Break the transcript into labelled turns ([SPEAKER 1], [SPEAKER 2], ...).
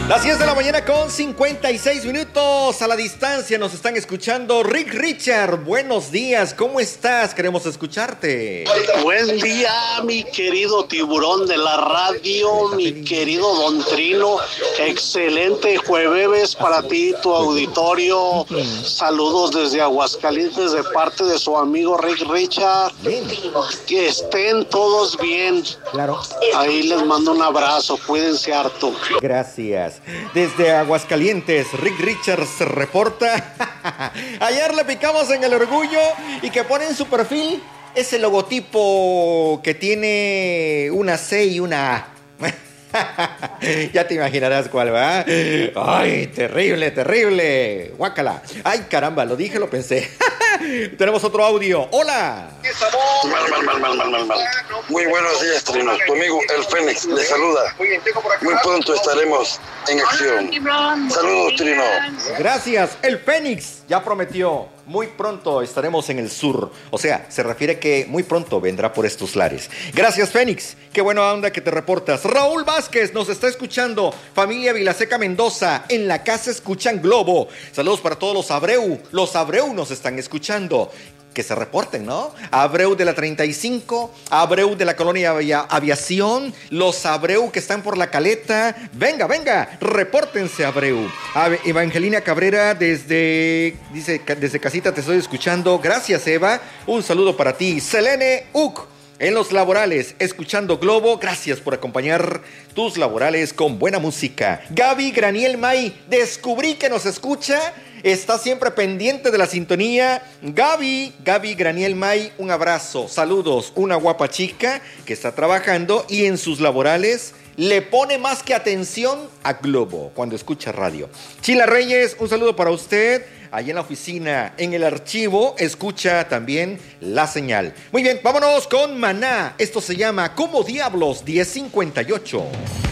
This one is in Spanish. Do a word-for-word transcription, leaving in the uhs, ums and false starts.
[SPEAKER 1] Las diez de la mañana con cincuenta y seis minutos. A la distancia nos están escuchando Rick Richard. Buenos días, ¿cómo estás? Queremos escucharte.
[SPEAKER 2] Buen día, mi querido tiburón de la radio, mi querido Don Trino. Excelente jueves para ti, tu auditorio. Saludos desde Aguascalientes de parte de su amigo Rick Richard. Que estén todos bien.
[SPEAKER 1] Claro.
[SPEAKER 2] Ahí les mando un abrazo, cuídense harto.
[SPEAKER 1] Gracias. Desde Aguascalientes, Rick Richards se reporta. Ayer le picamos en el orgullo y que pone en su perfil ese logotipo que tiene una C y una A. Ya te imaginarás cuál va. Ay, terrible, terrible. Guácala. Ay, caramba, lo dije, lo pensé. Tenemos otro audio. Hola.
[SPEAKER 3] Mal, mal, mal, mal, mal, mal, mal. Muy buenos días, Trino. Tu amigo El Fénix le saluda. Muy pronto estaremos en acción. Saludos, Trino.
[SPEAKER 1] Gracias, El Fénix ya prometió. Muy pronto estaremos en el sur. O sea, se refiere que muy pronto vendrá por estos lares. Gracias, Fénix. Qué buena onda que te reportas. Raúl Vázquez nos está escuchando. Familia Vilaseca Mendoza. En la casa escuchan Globo. Saludos para todos los Abreu. Los Abreu nos están escuchando. Que se reporten, ¿no? Abreu de la treinta y cinco, Abreu de la colonia Avia- Aviación, los Abreu que están por la Caleta. Venga, venga, repórtense, Abreu. A- Evangelina Cabrera desde, dice, desde casita te estoy escuchando. Gracias, Eva. Un saludo para ti. Selene Uc. En los laborales, escuchando Globo, gracias por acompañar tus laborales con buena música. Gaby Graniel May, descubrí que nos escucha, está siempre pendiente de la sintonía. Gaby, Gaby Graniel May, un abrazo, saludos, una guapa chica que está trabajando y en sus laborales le pone más que atención a Globo cuando escucha radio. Chila Reyes, un saludo para usted. Allí en la oficina, en el archivo, escucha también la señal. Muy bien, vámonos con Maná. Esto se llama ¿Cómo diablos? diez cincuenta y ocho.